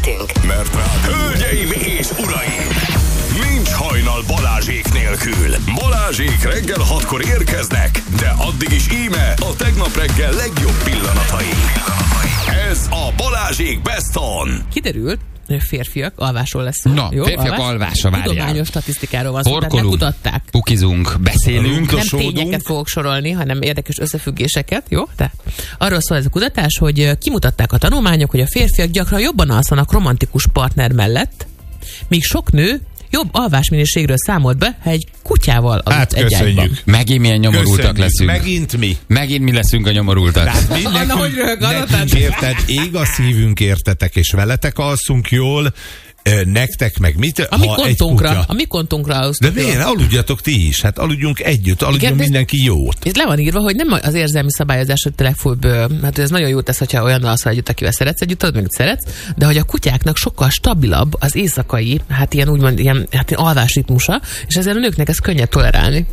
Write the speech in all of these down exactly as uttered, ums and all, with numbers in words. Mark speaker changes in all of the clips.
Speaker 1: beszélgetünk.
Speaker 2: Mert rá, hölgyeim és uraim, nincs hajnal Balázsék nélkül. Balázsék reggel hatkor érkeznek, de addig is íme a tegnap reggel legjobb pillanatai. Ez a Balázsék Best On.
Speaker 3: Kiderült, férfiak alvásról lesz szó.
Speaker 4: Na,
Speaker 3: jó?
Speaker 4: férfiak
Speaker 3: Alvás?
Speaker 4: alvása, várjál.
Speaker 3: Tudományos statisztikáról van szó, tehát
Speaker 4: Horkolunk,
Speaker 3: lekutatták.
Speaker 4: pukizunk, beszélünk.
Speaker 3: Nem tényeket fogok sorolni, hanem érdekes összefüggéseket, jó? De arról szól ez a kutatás, hogy kimutatták a tanulmányok, hogy a férfiak gyakran jobban alszanak romantikus partner mellett, míg sok nő jobb alvásminőségről számolt be, ha egy kutyával aludt
Speaker 5: hát
Speaker 3: egy ágyban.
Speaker 4: Megint milyen nyomorultak
Speaker 5: Köszönjük.
Speaker 4: leszünk.
Speaker 5: Megint mi?
Speaker 4: Megint mi leszünk a nyomorultak.
Speaker 5: Tehát mi
Speaker 3: Anna, hogy röhög, Anna,
Speaker 5: nekünk,
Speaker 3: tehát-
Speaker 5: érted, ég a szívünk értetek, és veletek alszunk jól, nektek meg mit?
Speaker 3: A mi
Speaker 5: ha egy
Speaker 3: kontunkra,
Speaker 5: kutya.
Speaker 3: a mi kontunkra
Speaker 5: De
Speaker 3: aludtunk.
Speaker 5: miért? Aludjatok ti is. Hát aludjunk együtt, aludjon
Speaker 3: Igen, de-
Speaker 5: mindenki jót.
Speaker 3: Ez le van írva, hogy nem az érzelmi szabályozás, hogy te legfőbb, hát ez nagyon jó tesz, hogyha olyan alszol együtt, akivel szeretsz együtt, tudod, meg szeretsz, de hogy a kutyáknak sokkal stabilabb az éjszakai, hát ilyen úgymond ilyen, hát ilyen alvásritmusa, és ezzel a nőknek ez könnyebb tolerálni.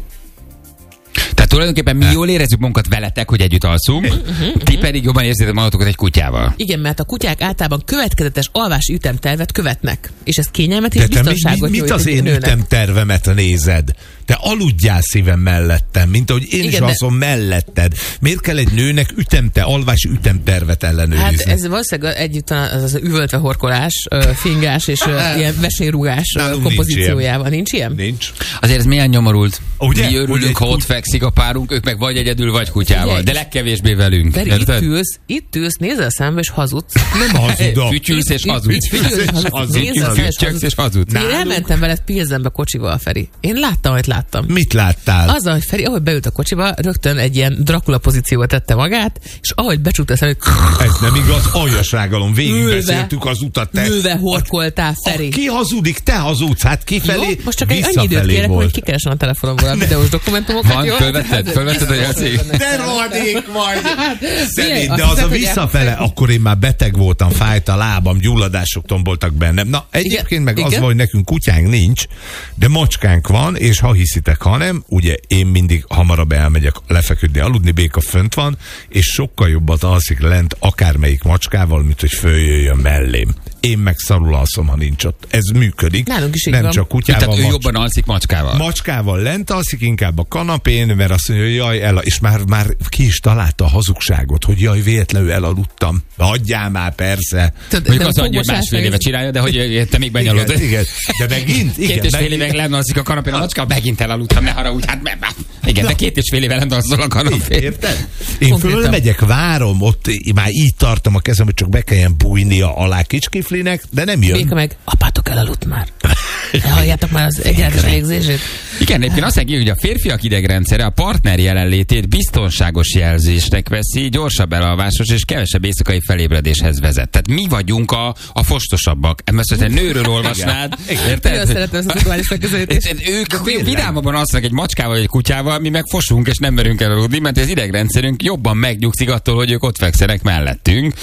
Speaker 4: Tehát tulajdonképpen mi jól érezzük magunkat veletek, hogy együtt alszunk, ti pedig jobban érzitek magatokat egy kutyával.
Speaker 3: Igen, mert a kutyák általában következetes alvási ütemtervet követnek, és ez kényelmet és
Speaker 5: De te mi,
Speaker 3: biztonságot
Speaker 5: mi, mit
Speaker 3: nyújt
Speaker 5: az
Speaker 3: egy
Speaker 5: én
Speaker 3: nőnek.
Speaker 5: ütemtervemet nézed? Te aludjál szívem mellettem, mint ahogy én
Speaker 3: Igen,
Speaker 5: is
Speaker 3: de-
Speaker 5: alszom melletted. Miért kell egy nőnek ütemte, alvási ütemtervet ellenőrizni?
Speaker 3: Hát ez valószínűleg együtt az, az üvöltve horkolás, ö, fingás és ö, ilyen vesélyrúgás ö,
Speaker 5: Nálunk
Speaker 3: kompozíciójával. Nincs ilyen?
Speaker 5: Nincs.
Speaker 4: Azért ez milyen nyomorult.
Speaker 5: Ugye?
Speaker 4: Mi örülünk,
Speaker 5: Ugye,
Speaker 4: ha ott
Speaker 5: úgy-
Speaker 4: fekszik a párunk, ők meg vagy egyedül, vagy kutyával.
Speaker 3: Figyelj.
Speaker 4: De legkevésbé velünk.
Speaker 3: Mert itt
Speaker 4: Érted?
Speaker 3: ülsz, itt ülsz, nézel szembe és hazudsz.
Speaker 5: Nem hazudok.
Speaker 4: Fütyülsz és
Speaker 3: Itt-
Speaker 4: hazudsz.
Speaker 3: itt fütyülsz,
Speaker 5: Fütyülsz,
Speaker 3: hazudsz,
Speaker 5: hazudsz,
Speaker 3: nézel
Speaker 5: hazudsz.
Speaker 3: szembe és
Speaker 4: Fütyülsz
Speaker 3: hazudsz.
Speaker 4: és hazudsz.
Speaker 3: Én elmentem veled Pilzenbe kocsival, Feri. Én láttam, amit láttam.
Speaker 5: Mit láttál?
Speaker 3: Azzal, hogy Feri, ahogy beült a kocsiba, rögtön egy ilyen Dracula pozícióba tette magát, és ahogy becsukta szemét,
Speaker 5: Ez nem igaz, aljas rágalom, végig
Speaker 3: Ülve.
Speaker 5: beszéltük az utat. Te.
Speaker 3: ülve horkoltál, Feri.
Speaker 5: Ki hazudik? Te hazudsz, hát kifelé,
Speaker 3: Jó, most csak egy annyi időt
Speaker 5: visszafelé
Speaker 3: kérek, hogy
Speaker 5: volt.
Speaker 3: kikeresem a telefonomból a videós dokumentumokat.
Speaker 4: Van,
Speaker 3: jó?
Speaker 4: fölvetted, fölvetted a játék.
Speaker 5: De rohadék vagy! Szemét,
Speaker 3: figyelj,
Speaker 5: de
Speaker 3: azt
Speaker 5: az a
Speaker 3: hiszed, hogy
Speaker 5: visszafele, akkor én már beteg voltam, fájt a lábam, gyulladások tomboltak bennem. Na, egyébként meg az
Speaker 3: igen.
Speaker 5: van, hogy nekünk kutyánk nincs, de macskánk van, és ha hiszitek, ha nem, ugye én mindig hamarabb elmegyek lefeküdni, aludni, Béka fönt van, és sokkal jobbat alszik lent akármelyik macskával, mint hogy följöjjön mellém. Én meg szarul alszom, ha nincs ott. Ez működik.
Speaker 3: Nálunk is így
Speaker 5: nem
Speaker 3: van.
Speaker 5: csak kutyával,
Speaker 4: Tehát ő
Speaker 5: macs-
Speaker 4: jobban alszik macskával.
Speaker 5: macskával lent alszik, inkább a kanapén, mert azt mondja, hogy jaj, el, és már, már ki is találta a hazugságot, hogy jaj, véletlenül elaludtam. Hagyjál már, persze.
Speaker 3: Tudod,
Speaker 4: Mondjuk
Speaker 3: de
Speaker 4: az annyi, hogy
Speaker 3: fogmosás
Speaker 4: másfél
Speaker 3: meg-
Speaker 4: éve csinálja, de hogy te még benyalod.
Speaker 5: Igen, igen. De megint? Igen,
Speaker 4: Két és fél
Speaker 5: megint.
Speaker 4: éve lenn a kanapén a macska, megint elaludtam, ne haragudj, hát me, me. Igen, de két és fél éve lenn a kanapén.
Speaker 5: Érted? Én
Speaker 3: Konkrétan.
Speaker 5: fölmegyek, várom, ott már így tartom a kezem, hogy csak be kelljen bújnia alá kicskiflinek, de nem jön.
Speaker 3: Béka meg, apátok elaludt már. Halljátok már az egyenletes légzését?
Speaker 4: Igen, egyébként azt mondja, hogy a férfiak idegrendszere a partner jelenlétét biztonságos jelzésnek veszi, gyorsabb elalvásos és kevesebb éjszakai felébredéshez vezet. Tehát mi vagyunk a, a fostosabbak. Mert ha te nőről olvasnád,
Speaker 3: Nagyon
Speaker 4: érted?
Speaker 3: szeretem ezt a tudományos megközelítést.
Speaker 4: Ők vidámabban alszanak egy macskával, vagy egy kutyával, mi meg fosunk és nem merünk elaludni, mert az idegrendszerünk jobban megnyugszik attól, hogy ők ott fekszenek mellettünk,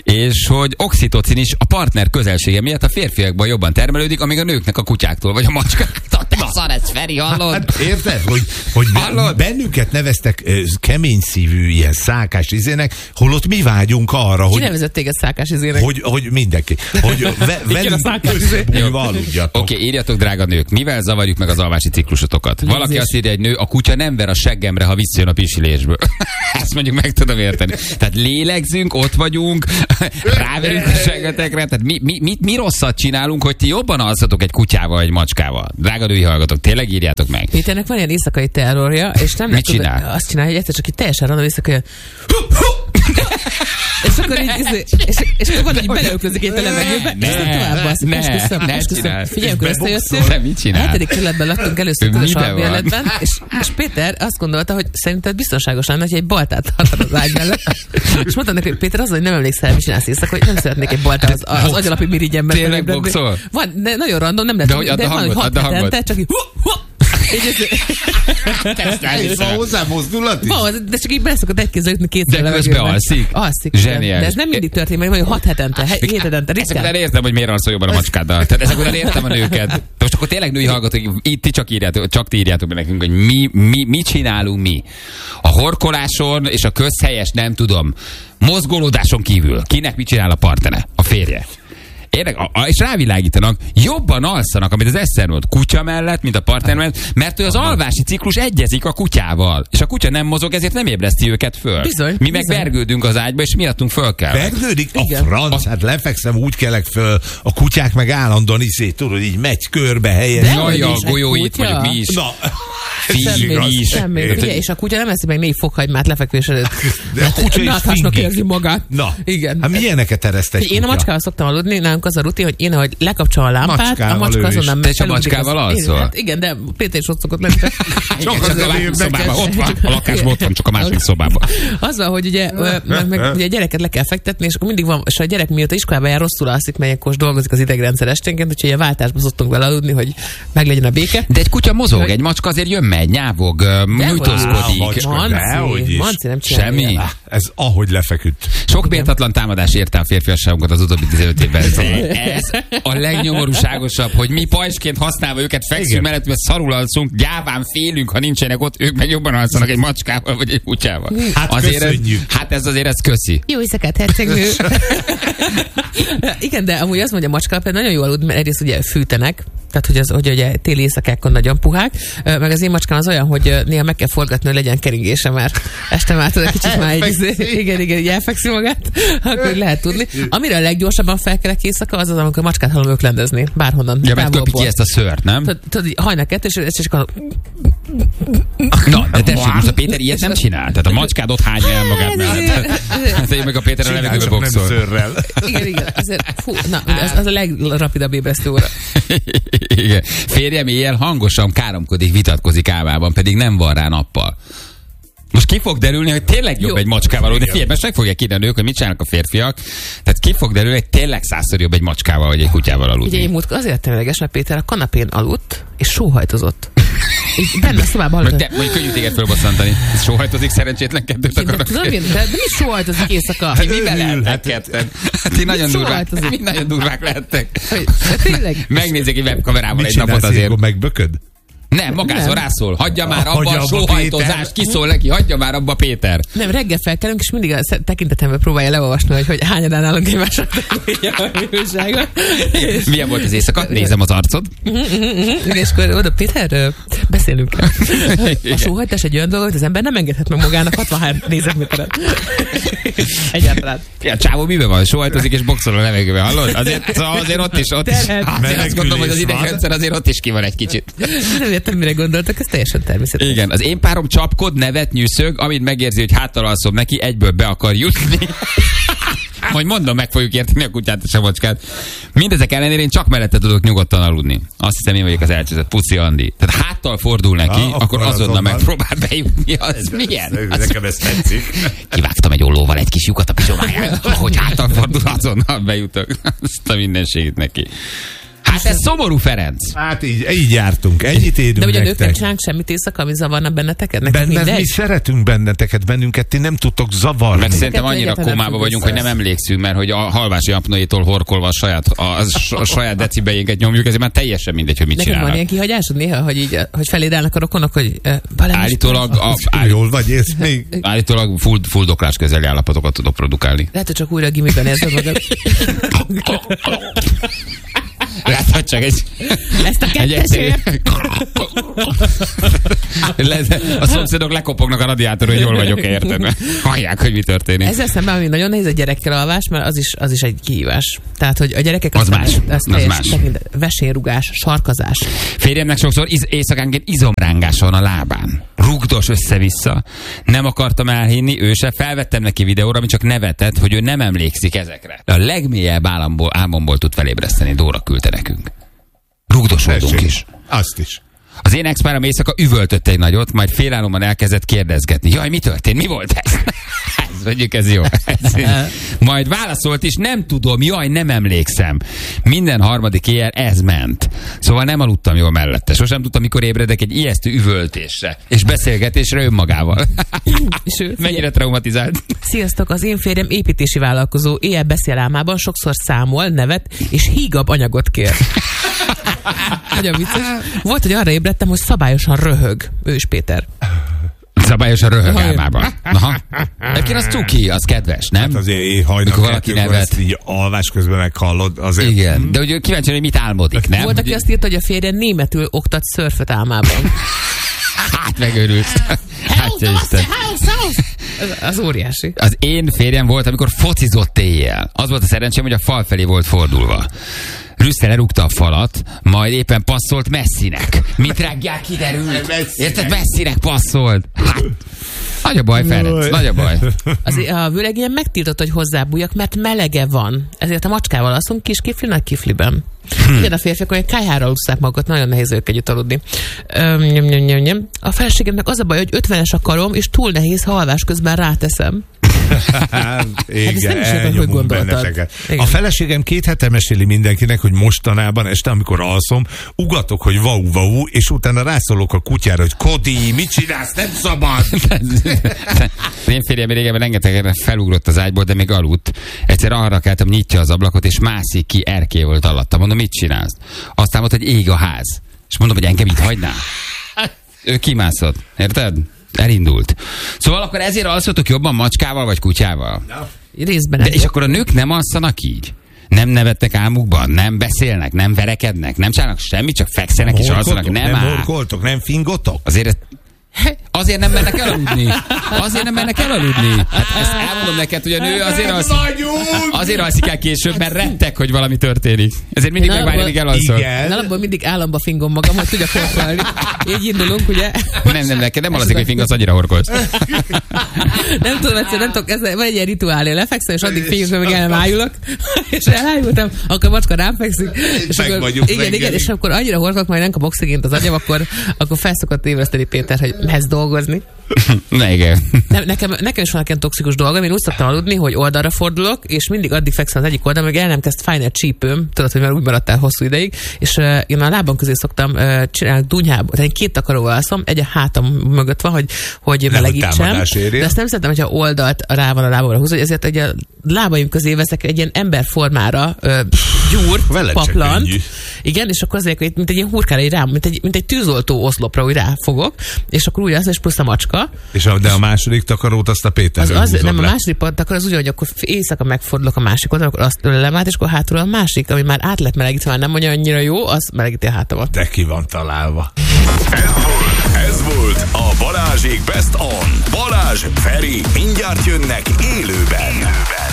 Speaker 4: és hogy oxitocin is a partner közelsége miatt a férfiakban jobban termelődik, amíg a nőknek a kutyáktól, vagy a macskáktól. Te szar ez, Feri, hallod?
Speaker 5: Hát érted, hogy, hogy
Speaker 4: Hallod?
Speaker 5: bennünket neveztek ö, kemény szívű, ilyen szákás izének, holott mi vágyunk arra,
Speaker 3: Ki
Speaker 5: hogy,
Speaker 3: nevezett téged szákás izének?
Speaker 5: hogy, hogy mindenki, hogy ve,
Speaker 3: Igen, a
Speaker 5: velünk
Speaker 3: szákás izé.
Speaker 5: összebújva aludjatok.
Speaker 4: Oké, okay, írjatok, drága nők, mivel zavarjuk meg az alvási ciklusotokat?
Speaker 3: Nézés.
Speaker 4: Valaki azt írja, egy nő, a kutya nem ver a seggemre, ha visszajön a pisilésből. Ezt mondjuk meg tudom érteni. Tehát lélegzünk, ott vagyunk, ráverünk a seggetekre, tehát mi, mi, mi, mi rosszat csinálunk, hogy ti jobban alszatok egy kutyával, egy macskával? Drága női hallgatók, tényleg írjátok meg.
Speaker 3: Péternek van ilyen éjszakai terrorja, és nem
Speaker 4: Mit
Speaker 3: tud-
Speaker 4: csinál?
Speaker 3: Azt csinálja, hogy egyszer csak így teljesen random éjszaka ilyen és akkor így, izé- és, és akkor van, így beleöklözik egy a levegőbe, és aztán tovább alszik.
Speaker 4: ne,
Speaker 3: Esküszöm,
Speaker 4: ne
Speaker 3: esküszöm.
Speaker 4: csinálj.
Speaker 3: Figyelj, amikor
Speaker 4: És
Speaker 3: összejöttünk,
Speaker 4: De mit csinál?
Speaker 3: a hetedik kerületben laktunk először
Speaker 4: Ő
Speaker 3: közös
Speaker 4: miben
Speaker 3: albérletben, és, és Péter azt gondolta, hogy szerinted biztonságos lenne, hogy egy baltát tartod az ágy mellett. És mondtam neki, hogy Péter, az, hogy nem emlékszel, mit csinálsz éjszaka, hogy nem szeretnék egy baltát az, az agyalapi mirigyemben.
Speaker 4: Tényleg
Speaker 3: felébredni.
Speaker 4: boxol?
Speaker 3: Van, de nagyon random, nem lehet,
Speaker 4: De hogy add a
Speaker 3: van,
Speaker 4: hangot,
Speaker 3: hogy
Speaker 4: add a
Speaker 3: hat
Speaker 4: hangot.
Speaker 3: hetente, csak így hu, hu,
Speaker 5: Van hozzá mozdulat is?
Speaker 3: Van, de csak így beszokott egy kézzel ütni kétszer
Speaker 4: De
Speaker 3: a
Speaker 4: közben
Speaker 3: levegőben.
Speaker 4: alszik?
Speaker 3: Alszik. igen.
Speaker 4: Zseniális.
Speaker 3: De ez nem mindig történik, mert mondjuk hat hetente, he- hét hetente,
Speaker 4: Ezek után
Speaker 3: ritkán.
Speaker 4: értem, hogy miért alszol jobban a macskáddal. Tehát ezek után értem a nőket. De most akkor tényleg női hallgatók, itt ti csak írjátok, csak ti írjátok be nekünk, hogy mi, mi, mit csinálunk mi. A horkoláson és a közhelyes, nem tudom, mozgolódáson kívül. Kinek mit csinál a partnere? A férje. Érdek, és rávilágítanak, jobban alszanak, amit az Eszter volt, kutya mellett, mint a partner mellett, mert ő az alvási ciklus egyezik a kutyával. És a kutya nem mozog, ezért nem ébreszti őket föl.
Speaker 3: Bizony,
Speaker 4: Mi meg
Speaker 3: bizony.
Speaker 4: vergődünk az ágyba, és miattunk föl kell.
Speaker 5: Vergődik? A
Speaker 3: Igen.
Speaker 5: franc, hát lefekszem, úgy kelek föl, a kutyák meg állandóan izé, tudod, így megy körbe helyen.
Speaker 3: De
Speaker 4: Jaj, a
Speaker 3: is, egy
Speaker 4: golyóit
Speaker 3: kutya?
Speaker 4: mondjuk mi is.
Speaker 5: Na,
Speaker 4: Fi is.
Speaker 3: Semmi.
Speaker 5: Érted?
Speaker 3: Ugye, és a kutya nem eszi meg négy fokhagymát lefekvés előtt.
Speaker 5: De a kutya is
Speaker 3: náthásnak
Speaker 5: fingik.
Speaker 3: érzi magát.
Speaker 5: Na,
Speaker 3: Igen.
Speaker 5: hát milyeneket ereszt egy
Speaker 3: Én a
Speaker 5: kutya?
Speaker 3: macskával szoktam aludni, nálunk az a rutin, hogy én, ahogy lekapcsolom a lámpát,
Speaker 5: Macskával
Speaker 3: a macska
Speaker 5: ő is.
Speaker 3: azonnal
Speaker 4: Te is a
Speaker 3: felugrik
Speaker 4: macskával
Speaker 3: az-
Speaker 4: alszol?
Speaker 3: Igen, hát igen, de Péter is ott szokott lenni.
Speaker 4: Csak
Speaker 5: az
Speaker 4: az a
Speaker 5: érdekes.
Speaker 4: szobában. Ott van. A lakásban ott van, csak a másik szobában.
Speaker 3: Az van, hogy ugye, ö, meg, meg, ugye a gyereket le kell fektetni, és akkor mindig van, és a gyerek miatt iskolába jár, rosszul alszik, mert ilyenkor dolgozik az idegrendszer esténként, úgyhogy a váltásba szoktunk vele aludni, hogy meglegyen a béke.
Speaker 4: De egy kutya mozog, egy macska azért jön, megy, nyávog, nyújtózkodik.
Speaker 5: macska.
Speaker 3: Manci,
Speaker 5: Dehogy is.
Speaker 3: Manci nem csinálja.
Speaker 4: Semmi.
Speaker 3: ilyet.
Speaker 5: Ez ahogy lefeküdt.
Speaker 4: Sok méltatlan támadás érte a férfiasságunkat az utóbbi tizenöt évben. Ez a legnyomorúságosabb, hogy mi pajsként használva őket fekszünk
Speaker 5: Igen.
Speaker 4: mellett, mert szarul alszunk, gyáván félünk, ha nincsenek ott, ők meg jobban alszanak egy macskával vagy egy kutyával.
Speaker 5: Hát
Speaker 4: azért ez,
Speaker 5: köszönjük.
Speaker 4: hát ez azért ez köszi.
Speaker 3: Jó éjszakát, hercegnő! Igen, de amúgy azt mondja, a macska például nagyon jól alud, mert egyrészt ugye fűtenek, tehát hogy, az, hogy ugye téli éjszakákon nagyon puhák, Ö, meg az én macskám az olyan, hogy ö, néha meg kell forgatni, hogy legyen keringése, mert este már tudod, kicsit már egy, igen, igen, így elfekszi magát, akkor lehet tudni. Amire a leggyorsabban felkelek éjszaka, az az, amikor a macskát hallom öklendezni, bárhonnan.
Speaker 4: Ja, mert köpi
Speaker 3: távolból.
Speaker 4: ki ezt a szőrt, nem?
Speaker 3: Tudod, tudod, így hajnal kettő, és és csak a...
Speaker 4: Na, de tessék, most a Péter ilyet nem csinál. Tehát a macskád ott hányja el magát mellett. Hát én meg a Péter a
Speaker 5: Csinál,
Speaker 4: levegőbe
Speaker 5: csak nem
Speaker 4: boxol.
Speaker 5: szőrrel.
Speaker 3: Igen, igen, azért, fú, na, az, az a legrapidabb ébresztő óra.
Speaker 4: Igen. Férjem éjjel hangosan káromkodik, vitatkozik álmában, pedig nem van rá nappal. Most ki fog derülni, hogy tényleg jobb
Speaker 3: Jó.
Speaker 4: egy macskával, de figyelj, most meg fogják kiderülni ők, hogy mit csinálnak a férfiak. Tehát ki fog derülni, hogy tényleg százszor jobb egy macskával, vagy egy kutyával aludni.
Speaker 3: Ugye én múltkor azért temeleges, mert Péter a kanapén aludt, és sóhajtozott. Így benne a szobában
Speaker 4: Meg
Speaker 3: aludt.
Speaker 4: te, mondjuk könnyű téged fölbosszantani. Ez sóhajtozik, szerencsétlen kettőt
Speaker 3: De
Speaker 4: akarok.
Speaker 3: tudod, mi, de, de mi sóhajtozik éjszaka?
Speaker 4: Ti mivel lehettek ketten? Ti nagyon durvák,
Speaker 3: Sóhajtozik.
Speaker 4: mi nagyon durvák lehettek.
Speaker 3: Hogy- De tényleg?
Speaker 4: Megnézzek egy webkamerával
Speaker 5: Mit
Speaker 4: egy napot
Speaker 5: csinálsz,
Speaker 4: azért.
Speaker 5: Ilko, megbököd?
Speaker 4: Nem, magázol,
Speaker 3: Nem.
Speaker 4: rászól. Hagyja már
Speaker 5: Hagyja
Speaker 4: abba a
Speaker 5: abba
Speaker 4: sóhajtozást,
Speaker 5: Péter.
Speaker 4: kiszól neki, hagyja már abba Péter.
Speaker 3: Nem, reggel felkelünk, és mindig a sze- tekintetembe próbálja leolvasni, hogy, hogy hányadán állunk egymásra.
Speaker 4: Milyen volt az éjszaka? Nézem az arcod.
Speaker 3: És akkor oda, Péter, ö, beszélünk el. A sóhajtás egy olyan dolog, hogy az ember nem engedhet meg magának hatvanhárom négyzetméteret. Egyáltalán.
Speaker 4: A csávó miben van? Sóhajtozik és boxol a levegőben, hallod? Azért, szóval azért ott is, ott is.
Speaker 3: Terhet.
Speaker 4: Azért azt gondolom, hogy az
Speaker 5: Menekülés van.
Speaker 4: idegrendszer azért ott is ki van egy kicsit.
Speaker 3: Nem értem, mire gondoltak, ez teljesen természetes.
Speaker 4: Igen, az én párom csapkod, nevet, nyűszög, amit megérzi, hogy háttal alszom neki, egyből be akar jutni. Hogy mondom, meg fogjuk érteni a kutyát és a macskát. Mindezek ellenére én csak mellette tudok nyugodtan aludni. Azt hiszem, én vagyok az elcseszett Puszi Andi. Tehát háttal fordul neki,
Speaker 5: Ah,
Speaker 4: akkor
Speaker 5: akkor
Speaker 4: azonnal
Speaker 5: azonnal.
Speaker 4: megpróbál bejutni. Az milyen? Az
Speaker 5: Nekem ez tetszik.
Speaker 4: Kivágtam egy ollóval egy kis lyukat a pizsomáján, hogy hátal fordul, azonnal bejutok. Azt a mindenségét neki. Hát ez szomorú, Ferenc.
Speaker 5: Hát így, így jártunk. Ennyit érünk
Speaker 3: De ugye a nők nem
Speaker 5: nektek.
Speaker 3: csinálnak semmit éjszaka, ami zavarna benneteket? Nektek
Speaker 5: Benne, mi
Speaker 3: mindegy?
Speaker 5: szeretünk benneteket, bennünket ti nem tudtok zavarni.
Speaker 4: Meg szerintem
Speaker 3: Kettő
Speaker 4: annyira
Speaker 3: egyáltalán
Speaker 4: komába
Speaker 3: nem
Speaker 4: vagyunk,
Speaker 3: függ
Speaker 4: hogy nem
Speaker 3: össze.
Speaker 4: emlékszünk, mert hogy a halvási apnoétól horkolva a saját, a, a, a saját decibejénket nyomjuk, ezért már teljesen mindegy, hogy mit
Speaker 3: Neked van
Speaker 4: csinálnak.
Speaker 3: ilyen kihagyásod néha, hogy így, hogy feléd állnak a rokonok, hogy uh, valami
Speaker 4: Állítólag, a, állí,
Speaker 5: Jól vagy, ez még...
Speaker 4: állítólag full, full doklás közeli állapotokat tudok produkálni.
Speaker 3: lehet, hogy csak újra a gimiben érzed magad.
Speaker 4: Lehet, hogy csak egy...
Speaker 3: Ezt a
Speaker 4: egy egyszerű...
Speaker 3: kettesért.
Speaker 4: Le- a szomszédok lekopognak a radiátorról, hogy jól vagyok, érted? Hallják, hogy mi történik.
Speaker 3: Ezzel szemben, ami nagyon nehéz a gyerekkel alvás, mert az is, az is egy kihívás. Tehát, hogy a gyerekek
Speaker 4: Az
Speaker 3: aztán-
Speaker 4: más.
Speaker 3: az
Speaker 4: Az
Speaker 3: teljes
Speaker 4: más.
Speaker 3: tekintet- vesérugás, sarkazás.
Speaker 4: Férjemnek sokszor iz- éjszakánként izomrángás van a lábán. Rugdos össze-vissza. Nem akartam elhinni, ő se. Felvettem neki videóra, ami csak nevetett, hogy ő nem emlékszik ezekre. De a legmélyebb álomból, álmomból tud felébreszteni. Dóra küldte nekünk. Rugdosodunk
Speaker 5: Tessék.
Speaker 4: is.
Speaker 5: Azt is.
Speaker 4: Az én ex-párom éjszaka üvöltött egy nagyot, majd félálomban elkezdett kérdezgetni. Jaj, mi történt? Mi volt ez? ez mondjuk ez jó. Ez, majd válaszolt is, nem tudom, jaj, nem emlékszem. Minden harmadik éjjel ez ment. Szóval nem aludtam jól mellette. Sosem tudtam, mikor ébredek egy ijesztő üvöltésre és beszélgetésre önmagával.
Speaker 3: És ő,
Speaker 4: Mennyire traumatizált.
Speaker 3: Sziasztok, az én férjem építési vállalkozó, éjjel beszél álmában, sokszor számol, nevet, és hígabb anyagot kér. Nagyon vicces. Volt, hogy arra ébredtem, hogy szabályosan röhög. Ő is Péter.
Speaker 4: Szabályosan röhög álmában. Aha. Egyébként az cuki, az kedves, nem?
Speaker 5: Hát azért éjhajnak
Speaker 4: valaki nevet.
Speaker 5: így alvás közben meghallod. Azért...
Speaker 4: Igen, de ugye kíváncsi, hogy mit álmodik, nem?
Speaker 3: Volt, aki azt írta, hogy a férje németül oktat szörföt álmában.
Speaker 4: Hát megőrülsz. Hát, Isten.
Speaker 3: Az, az óriási.
Speaker 4: Az én férjem volt, amikor focizott éjjel. Az volt a szerencsém, hogy a fal felé volt fordulva. Rüsszel lerúgta a falat, majd éppen passzolt Messinek. Mint reggel kiderült. Érted? Messinek passzolt. Hát, nagy a baj, Ferenc, nagy a baj.
Speaker 3: Azért a vőleg ilyen megtiltott, hogy hozzábújjak, mert melege van. Ezért a macskával alszunk kis kifli, nagy kifliben. Hmm. Igen, a férfiak olyan kályhára alusszák magukat, nagyon nehéz ők együtt aludni. Öm, nyom, nyom, nyom, nyom. A feleségemnek az a baj, hogy ötvenes a karom, és túl nehéz, ha alvás közben ráteszem.
Speaker 5: Igen, hát elnyomunk benneteket. A feleségem két hete meséli mindenkinek, hogy mostanában este, amikor alszom, ugatok, hogy vau, vau, és utána rászólok a kutyára, hogy Kodi, mit csinálsz, nem szabad!
Speaker 4: Én férjem régebben rengeteg felugrott az ágyból, de még aludt. Egyszer arra keltem, nyitja az ablakot, és mászik ki, erkély volt alatta. Mondom, mit csinálsz? Aztán mondta, hogy ég a ház. És mondom, hogy engem itt hagynál. Ő kimászott, érted? Elindult. Szóval akkor ezért alszotok jobban macskával vagy kutyával?
Speaker 3: Részben.
Speaker 4: De és akkor a nők nem alszanak így? Nem nevetnek álmukban? Nem beszélnek? Nem verekednek? Nem csinálnak semmit? Csak fekszenek és alszanak? Nem,
Speaker 5: nem horkoltok? Nem fingotok?
Speaker 4: Azért Azért nem mennek elaludni. Azért nem mennek elaludni. Hát ezt elmondom neked, hogy a nő azért alszik, azért alszik el később, mert rettek, hogy valami történik. Ezért mindig megvárja, míg elalszol.
Speaker 3: Én alapból mindig államba fingom magam, hogy tudjak horkolni. Így indulunk, ugye?
Speaker 4: Nem, nem, neked nem alazik, hogy fingasz, annyira horkolsz.
Speaker 3: Nem tudom, egyszer, nem tudok, ez van egy ilyen rituálé, lefekszem, és addig fingom, hogy elájulok, és elájultam, akkor macska rám fekszik. És akkor, igen, igen, és akkor annyira horkolok, majd nem kap oxigént az agyam, akkor, akkor felszokott ébreszteni Péter, hogy mehetsz dolgozni.
Speaker 4: Ne, igen.
Speaker 3: Ne, nekem, nekem is van ilyen toxikus dolgom, én úgy szoktam aludni, hogy oldalra fordulok, és mindig addig fekszem az egyik oldalon, hogy el nem kezd fájni a csípőm, tudod, hogy már úgy maradtál hosszú ideig, és uh, én a lábam közé szoktam uh, csinálni dunyhába, tehát én két takaróval alszom, egy a hátam mögött van, hogy, hogy melegítsem, de azt nem szeretem, hogyha oldalt rá van a lábamra húzva, ezért egy a lábaim közé veszek egy ilyen emberformára uh, gyúrt, paplan. Igen, és akkor azért, mint egy ilyen hurkára, egy rám, mint egy, mint egy tűzoltó oszlopra, úgy ráfogok, és akkor úgy az, és plusz a macska.
Speaker 5: És a, de a második takarót azt a Péter
Speaker 3: az, az, nem, le. A második takar az úgy, hogy akkor éjszaka megfordulok a másik oldalon, akkor azt ölelem át, és akkor hátul a másik, ami már át lett melegítve, már nem mondja annyira jó, az melegíti a hátamat.
Speaker 5: De ki van találva.
Speaker 2: Ez volt, ez volt a Balázsék Best On. Balázs, Feri, mindjárt jönnek élőben. élőben.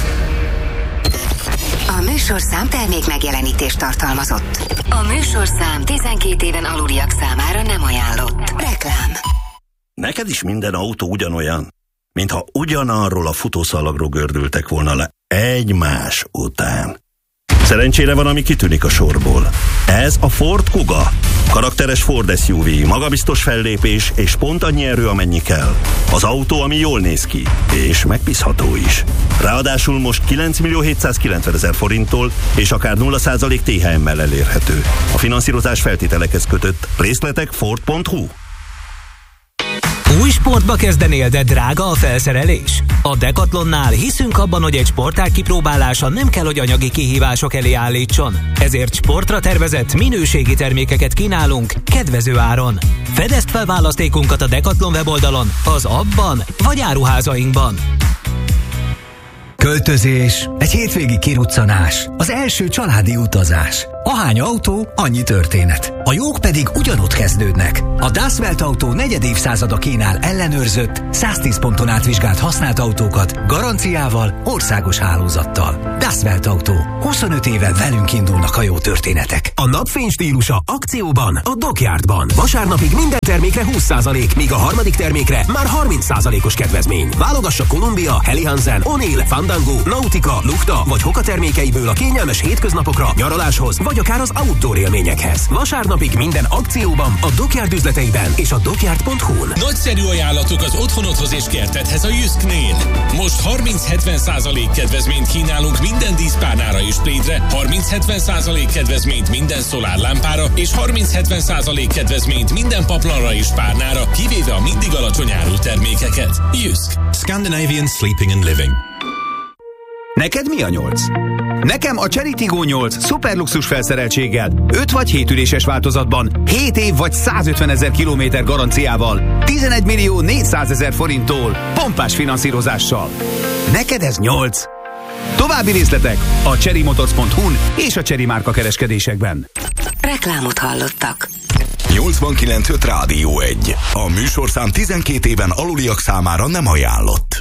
Speaker 1: A műsorszám termék megjelenítést tartalmazott. A műsorszám tizenkét éven aluliak számára nem ajánlott. Reklám.
Speaker 6: Neked is minden autó ugyanolyan, mintha ugyanarról a futószalagról gördültek volna le egymás után. Szerencsére van, ami kitűnik a sorból. Ez a Ford Kuga. Karakteres Ford es u vé, magabiztos fellépés és pont annyi erő, amennyi kell. Az autó, ami jól néz ki, és megbízható is. Ráadásul most kilenc millió hétszázkilencvenezer forinttól és akár nulla százalék té há emmel elérhető. A finanszírozás feltételekhez kötött. Részletek ford pont hu.
Speaker 7: Új sportba kezdenél, de drága a felszerelés? A Decathlonnál hiszünk abban, hogy egy sportág kipróbálása nem kell, hogy anyagi kihívások elé állítson. Ezért sportra tervezett minőségi termékeket kínálunk kedvező áron. Fedezd fel választékunkat a Decathlon weboldalon, az appban vagy áruházainkban.
Speaker 8: Költözés, egy hétvégi kiruccanás, az első családi utazás. Ahány autó, annyi történet. A jók pedig ugyanott kezdődnek. A Das Welt Autó negyed évszázada kínál ellenőrzött, száztíz ponton átvizsgált használt autókat, garanciával, országos hálózattal. Das Welt Autó. huszonöt éve velünk indulnak a jó történetek.
Speaker 9: A napfény stílusa akcióban a Dockyardban. Vasárnapig minden termékre húsz százalék, míg a harmadik termékre már harminc százalékos kedvezmény. Válogassa Columbia, Helly Hansen, O'Neill, Fandango, Nautica, Lukta vagy Hoka termékeiből a kényelmes hétköznapokra, nyaraláshoz vagy akár az outdoor élményekhez. Vasárnapig minden akcióban a Dockyard üzleteiben és a dockyard pont hu-n.
Speaker 10: Nagyszerű ajánlatok az otthonodhoz és kertedhez a Jysknél. Most harminc-hetven százalék kedvezményt kínálunk minden díszpárnára és plédre, harminc-hetven százalék kedvezményt minden szolárlámpára és harminc-hetven százalék kedvezményt minden paplanra és párnára, kivéve a mindig alacsony áru termékeket. Jysk.
Speaker 11: Scandinavian Sleeping and Living. Neked mi a nyolc? Nekem a Chery Tiggo nyolc szuperluxus felszereltséggel, öt vagy hét üléses változatban, hét év vagy százötvenezer kilométer garanciával, tizenegy millió négyszázezer forinttól, pompás finanszírozással. Neked ez nyolc. További részletek a chery motors pont hu-n és a Chery márka kereskedésekben.
Speaker 1: Reklámot hallottak.
Speaker 2: nyolcvankilenc öt Rádió egy. A műsorszám tizenkét éven aluliak számára nem ajánlott.